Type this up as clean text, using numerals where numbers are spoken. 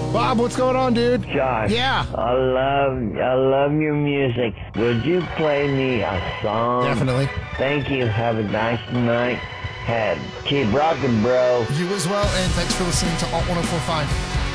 Bob, what's going on, dude? Josh. Yeah. I love your music. Would you play me a song? Definitely. Thank you. Have a nice night. Keep rocking, bro. You as well, and thanks for listening to Alt 1045.